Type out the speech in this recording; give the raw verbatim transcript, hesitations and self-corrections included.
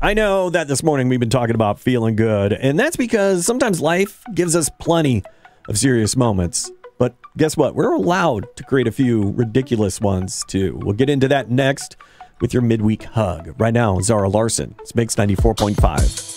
I know that this morning we've been talking about feeling good, and that's because sometimes life gives us plenty of serious moments. But guess what? We're allowed to create a few ridiculous ones, too. We'll get into that next with your midweek hug. Right now, Zara Larson. It's Mix ninety-four point five.